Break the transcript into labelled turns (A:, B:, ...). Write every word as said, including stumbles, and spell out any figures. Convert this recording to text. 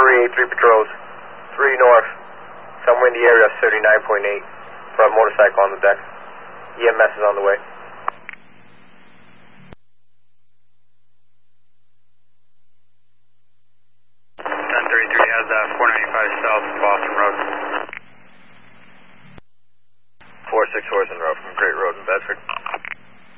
A: three, three patrols. three north, somewhere in the area of thirty-nine point eight, for a motorcycle on the deck. E M S is on the way.
B: ten thirty-three has uh, four ninety-five south, Boston Road.
A: four six Horton Road from